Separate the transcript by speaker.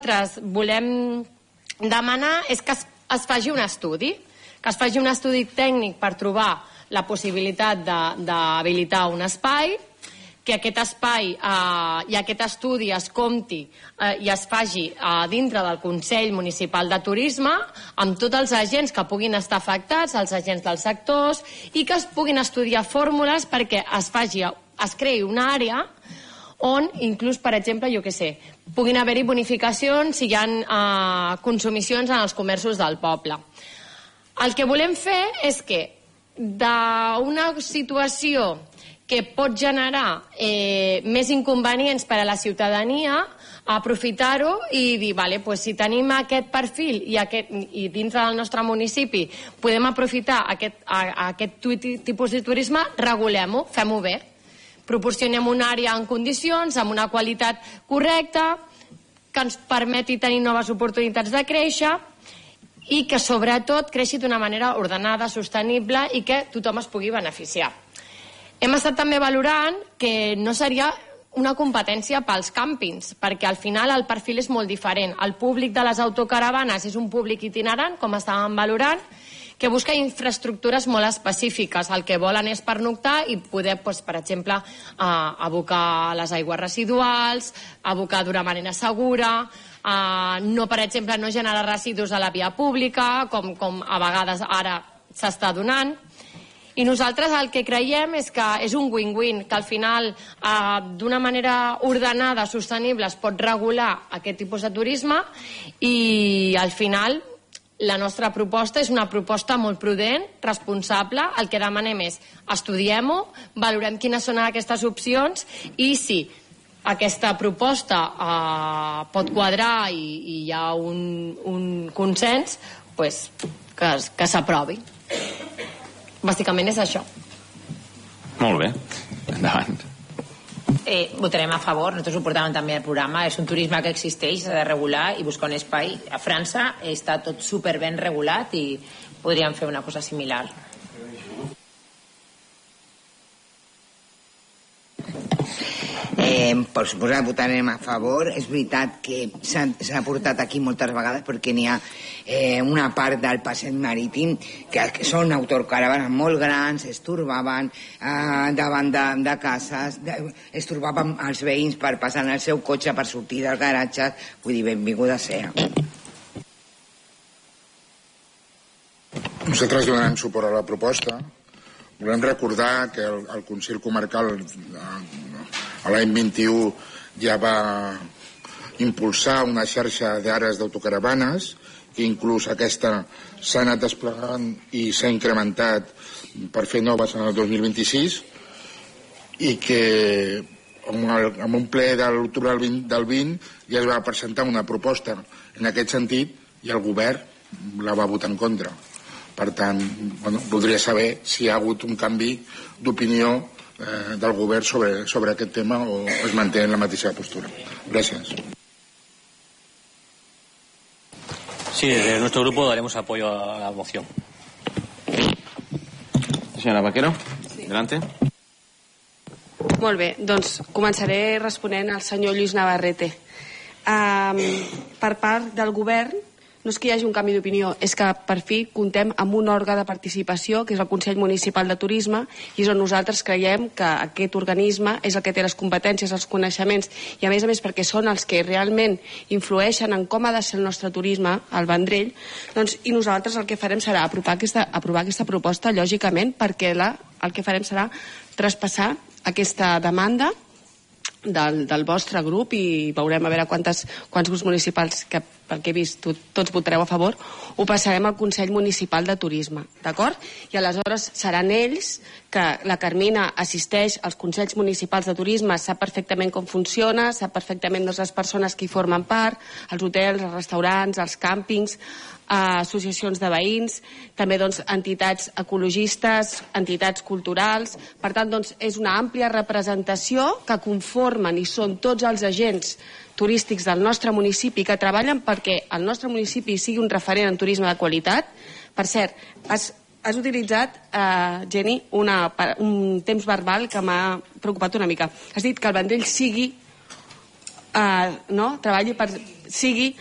Speaker 1: nosaltres volem demanar és que es faci un estudi, tècnic per trobar la possibilitat d'habilitar un espai, que aquest espai i aquest estudi es compti i es faci dintre del Consell Municipal de Turisme amb tots els agents que puguin estar afectats, els agents dels sectors, i que es puguin estudiar fórmules perquè es creï una àrea on inclús, per exemple, jo què sé, puguin haver-hi bonificacions si hi ha consumicions en els comerços del poble. El que volem fer és que d'una situació que pot generar més inconvenients per a la ciutadania, aprofitar-ho i dir, si tenim aquest perfil i dintre del nostre municipi podem aprofitar aquest tipus de turisme, regulem-ho, fem-ho bé. Proporcionem una àrea en condicions, amb una qualitat correcta, que ens permeti tenir noves oportunitats de créixer i que sobretot creixi d'una manera ordenada, sostenible i que tothom es pugui beneficiar. Hem estat també valorant que no seria una competència pels càmpings, perquè al final el perfil és molt diferent. El públic de les autocaravanes és un públic itinerant, com estàvem valorant, que busca infraestructures molt específiques. El que volen és pernoctar i poder, per exemple, abocar les aigües residuals, abocar d'una manera segura, per exemple, no generar residus a la via pública, com a vegades ara s'està donant. I nosaltres el que creiem és que és un win-win, que al final d'una manera ordenada, sostenible, es pot regular aquest tipus de turisme i al final la nostra proposta és una proposta molt prudent, responsable. El que demanem és estudiem-ho, valorem quines són aquestes opcions i si aquesta proposta pot quadrar i hi ha un consens, que s'aprovi. Bàsicament és això.
Speaker 2: Molt bé, endavant.
Speaker 3: Votarem a favor, nosaltres ho portàvem també al programa, és un turisme que existeix, s'ha de regular i buscar un espai. A França està tot superben regulat i podríem fer una cosa similar.
Speaker 4: Per suposat votarem a favor. És veritat que s'ha portat aquí moltes vegades perquè n'hi ha una part del passeig marítim que són autocaravanes molt grans, es torbaven davant de cases, es torbaven els veïns per passar en el seu cotxe per sortir dels garatges. Vull dir, benvinguda sea.
Speaker 5: Nosaltres donarem suport a la proposta. Volem recordar que el Consell Comarcal l'any 21 ja va impulsar una xarxa d'àrees d'autocaravanes, que inclús aquesta s'ha anat desplegant i s'ha incrementat per fer noves en el 2026, i que en un ple de l'octubre del 20 ja es va presentar una proposta en aquest sentit i el govern la va votar en contra. Per tant, voldria saber si hi ha hagut un canvi d'opinió del govern sobre aquest tema o es manté en la mateixa postura. Gràcies.
Speaker 2: Sí, desde nuestro grupo daremos apoyo a la moción. Senyora Vaquero, sí. Adelante.
Speaker 6: Molt bé, doncs començaré responent al senyor Lluís Navarrete. Per part del govern, no és que hi hagi un canvi d'opinió, és que per fi comptem amb un òrgan de participació, que és el Consell Municipal de Turisme, i és on nosaltres creiem que aquest organisme és el que té les competències, els coneixements, i a més perquè són els que realment influeixen en com ha de ser el nostre turisme, al Vendrell, doncs, i nosaltres el que farem serà aprovar aquesta proposta, lògicament, perquè el que farem serà traspassar aquesta demanda del vostre grup i veurem a veure quants grups municipals, que pel que he vist tots votareu a favor, ho passarem al Consell Municipal de Turisme, d'acord? I aleshores seran ells, que la Carmina assisteix als Consells Municipals de Turisme, sap perfectament com funciona, sap perfectament les persones que hi formen part, els hotels, els restaurants, els càmpings, associacions de veïns, també entitats ecologistes, entitats culturals. Per tant, és una àmplia representació que conformen i són tots els agents turístics del nostre municipi que treballen perquè el nostre municipi sigui un referent en turisme de qualitat. Per cert, has utilitzat, Jenny, un temps verbal que m'ha preocupat una mica. Has dit que el Vendrell sigui no? Treballi per sigui